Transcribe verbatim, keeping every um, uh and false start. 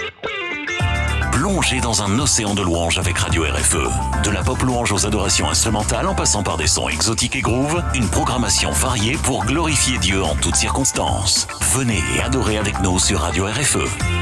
Plongez dans un océan de louanges avec Radio R F E. De la pop louange aux adorations instrumentales en passant par des sons exotiques et groove, une programmation variée pour glorifier Dieu en toutes circonstances. Venez et adorez avec nous sur Radio R F E.